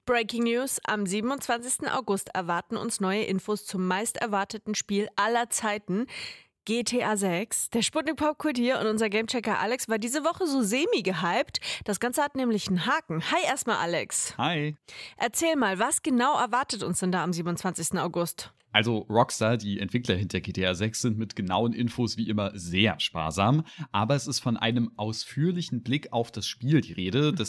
Breaking News. Am 27. August erwarten uns neue Infos zum meist erwarteten Spiel aller Zeiten. GTA 6. Der Sputnik Popkult hier und unser Gamechecker Alex war diese Woche so semi-gehypt. Das Ganze hat nämlich einen Haken. Hi erstmal Alex. Hi. Erzähl mal, was genau erwartet uns denn da am 27. August? Also Rockstar, die Entwickler hinter GTA 6, sind mit genauen Infos wie immer sehr sparsam. Aber es ist von einem ausführlichen Blick auf das Spiel die Rede.